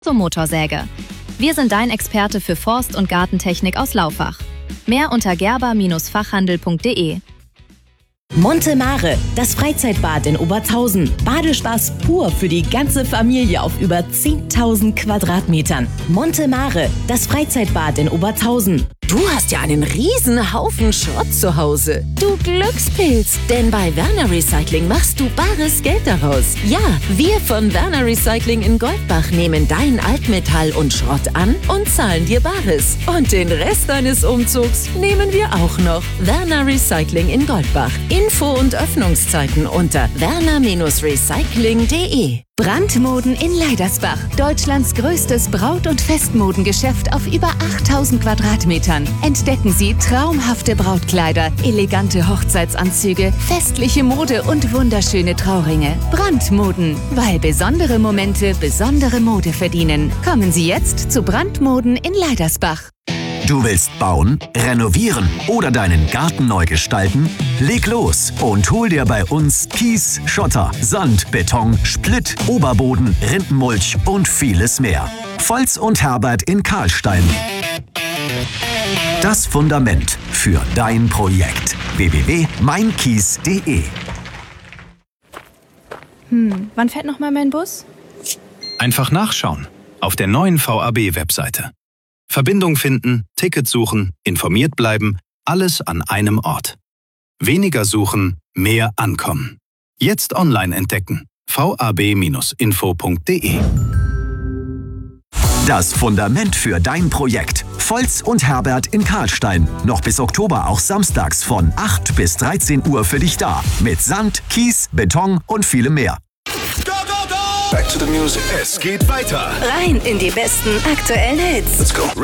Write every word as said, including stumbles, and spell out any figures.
zur Motorsäge. Wir sind dein Experte für Forst- und Gartentechnik aus Laufach. Mehr unter gerber Bindestrich fachhandel punkt de. Monte Mare, das Freizeitbad in Obertshausen. Badespaß pur für die ganze Familie auf über zehntausend Quadratmetern. Monte Mare, das Freizeitbad in Obertshausen. Du hast ja einen riesen Haufen Schrott zu Hause. Du Glückspilz, denn bei Werner Recycling machst du bares Geld daraus. Ja, wir von Werner Recycling in Goldbach nehmen dein Altmetall und Schrott an und zahlen dir Bares. Und den Rest deines Umzugs nehmen wir auch noch. Werner Recycling in Goldbach. Info und Öffnungszeiten unter werner Recycling punkt de. Brandmoden in Leidersbach. Deutschlands größtes Braut- und Festmodengeschäft auf über achttausend Quadratmetern. Entdecken Sie traumhafte Brautkleider, elegante Hochzeitsanzüge, festliche Mode und wunderschöne Trauringe. Brandmoden, weil besondere Momente besondere Mode verdienen. Kommen Sie jetzt zu Brandmoden in Leidersbach. Du willst bauen, renovieren oder deinen Garten neu gestalten? Leg los und hol dir bei uns Kies, Schotter, Sand, Beton, Splitt, Oberboden, Rindenmulch und vieles mehr. Volz und Herbert in Karlstein. Das Fundament für dein Projekt. w w w punkt mein kies punkt de. Hm, wann fährt noch mal mein Bus? Einfach nachschauen. Auf der neuen V A B-Webseite. Verbindung finden, Ticket suchen, informiert bleiben, alles an einem Ort. Weniger suchen, mehr ankommen. Jetzt online entdecken. v a b Bindestrich info punkt de. Das Fundament für dein Projekt. Volz und Herbert in Karlstein. Noch bis Oktober auch samstags von acht bis dreizehn Uhr für dich da. Mit Sand, Kies, Beton und vielem mehr. Go, go, go! Back to the music. Es geht weiter. Rein in die besten aktuellen Hits. Let's go.